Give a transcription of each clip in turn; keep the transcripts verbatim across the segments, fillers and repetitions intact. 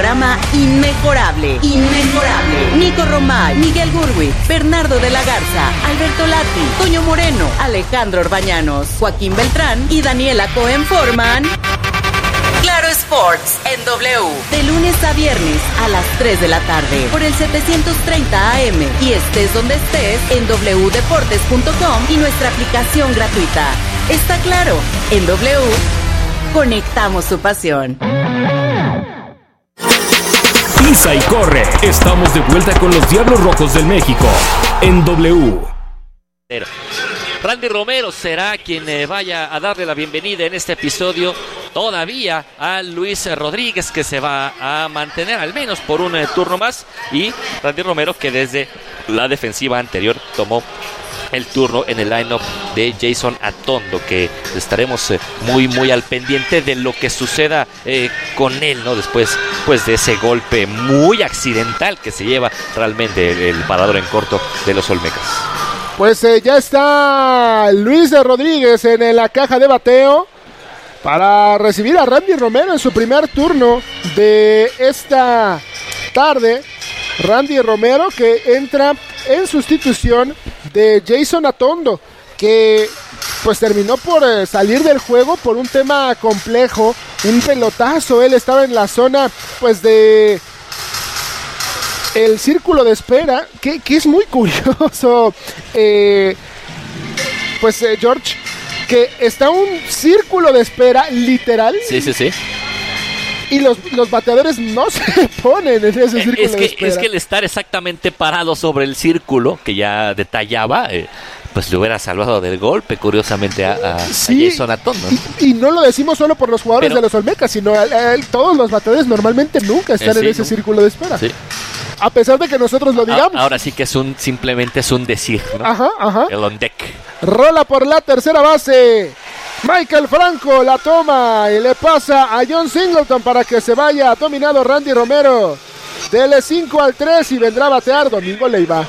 programa inmejorable, inmejorable. Nico Romay, Miguel Gurwitz, Bernardo de la Garza, Alberto Lati, Toño Moreno, Alejandro Orbañanos, Joaquín Beltrán y Daniela Cohen forman Claro Sports en W, de lunes a viernes a las tres de la tarde por el setecientos treinta A M y estés donde estés en doble u deportes punto com y nuestra aplicación gratuita. Está claro, en W conectamos su pasión. Pisa y corre, estamos de vuelta con los Diablos Rojos del México en W. Randy Romero será quien eh, vaya a darle la bienvenida en este episodio todavía a Luis Rodríguez, que se va a mantener al menos por un eh, turno más, y Randy Romero, que desde la defensiva anterior tomó el turno en el line-up de Jason Atondo, que estaremos eh, muy muy al pendiente de lo que suceda eh, con él, ¿no? Después pues de ese golpe muy accidental que se lleva realmente el, el parador en corto de los Olmecas. Pues eh, ya está Luis Rodríguez en la caja de bateo para recibir a Randy Romero en su primer turno de esta tarde. Randy Romero, que entra en sustitución de Jason Atondo, que pues terminó por eh, salir del juego por un tema complejo, un pelotazo. Él estaba en la zona pues de el círculo de espera, que, que es muy curioso, eh, pues eh, George, que está un círculo de espera literal. Sí, sí, sí. Y los, los bateadores no se ponen en ese círculo es que, de espera. Es que el estar exactamente parado sobre el círculo, que ya detallaba, eh, pues le hubiera salvado del golpe, curiosamente, a, a, sí, a Jason Atondo, ¿no? Y, y no lo decimos solo por los jugadores Pero, de los Olmecas, sino a, a, todos los bateadores normalmente nunca están eh, sí, en ese ¿no? círculo de espera. Sí. A pesar de que nosotros lo digamos. Ahora sí que es un simplemente es un decir, ¿no? Ajá, ajá. El on deck. Rola por la tercera base. Michael Franco la toma y le pasa a John Singleton para que se vaya. Dominado Randy Romero. Dele cinco al tres y vendrá a batear Domingo Leiva.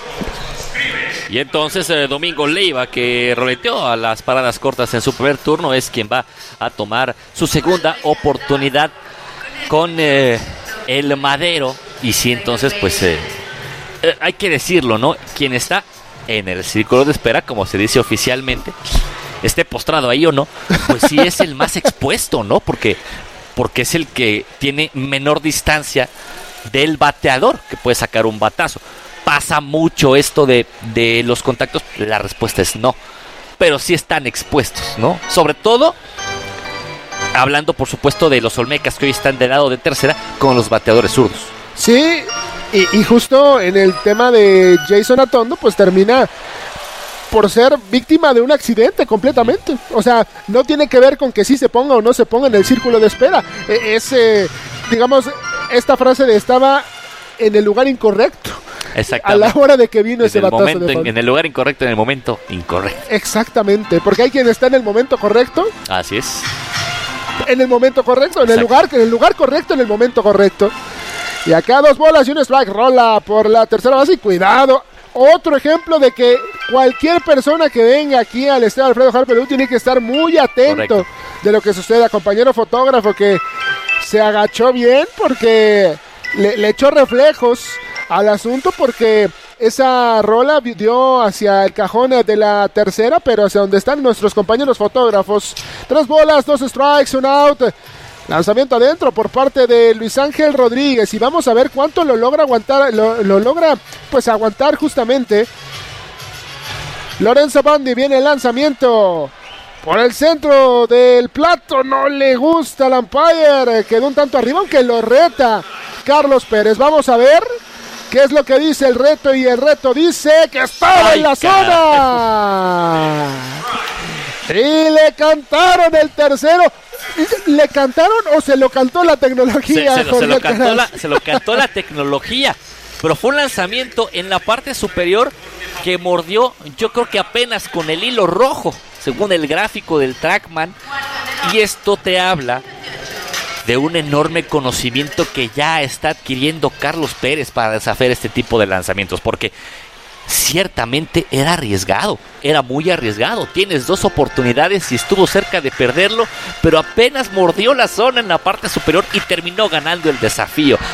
Y entonces eh, Domingo Leiva, que roleteó a las paradas cortas en su primer turno, es quien va a tomar su segunda oportunidad con eh, el Madero. Y sí, entonces, pues, eh, eh, hay que decirlo, ¿no? Quien está en el círculo de espera, como se dice oficialmente, esté postrado ahí o no, pues sí es el más expuesto, ¿no? Porque, porque es el que tiene menor distancia del bateador, que puede sacar un batazo. ¿Pasa mucho esto de, de los contactos? La respuesta es no. Pero sí están expuestos, ¿no? Sobre todo, hablando, por supuesto, de los Olmecas, que hoy están del lado de tercera, con los bateadores zurdos. Sí, y, y justo en el tema de Jason Atondo, pues termina por ser víctima de un accidente completamente. O sea, no tiene que ver con que sí se ponga o no se ponga en el círculo de espera. Es, eh, digamos, esta frase de estaba en el lugar incorrecto. Exactamente. A la hora de que vino en ese el batazo momento, de en, en el lugar incorrecto, en el momento incorrecto. Exactamente, porque hay quien está en el momento correcto. Así es. En el momento correcto, en Exacto. el lugar, en el lugar correcto, en el momento correcto. Y acá dos bolas y un strike, rola por la tercera base y cuidado. Otro ejemplo de que cualquier persona que venga aquí al estadio Alfredo Harper tiene que estar muy atento Correcto. de lo que suceda. Compañero fotógrafo que se agachó bien porque le, le echó reflejos al asunto, porque esa rola dio hacia el cajón de la tercera, pero hacia donde están nuestros compañeros fotógrafos. Tres bolas, dos strikes, un out. Lanzamiento adentro por parte de Luis Ángel Rodríguez, y vamos a ver cuánto lo logra aguantar, lo, lo logra pues aguantar justamente Lorenzo Bandi. Viene el lanzamiento por el centro del plato, no le gusta al umpire, quedó un tanto arriba, aunque lo reta Carlos Pérez. Vamos a ver qué es lo que dice el reto, y el reto dice que estaba Ay, en la zona. Y le cantaron el tercero. ¿Le cantaron o se lo cantó la tecnología? Se, se, lo, se, lo, cantó la, se lo cantó la tecnología. Pero fue un lanzamiento en la parte superior que mordió, yo creo que apenas con el hilo rojo, según el gráfico del TrackMan. Y esto te habla de un enorme conocimiento que ya está adquiriendo Carlos Pérez para deshacer este tipo de lanzamientos, porque ciertamente era arriesgado, era muy arriesgado. Tienes dos oportunidades y estuvo cerca de perderlo, pero apenas mordió la zona en la parte superior y terminó ganando el desafío.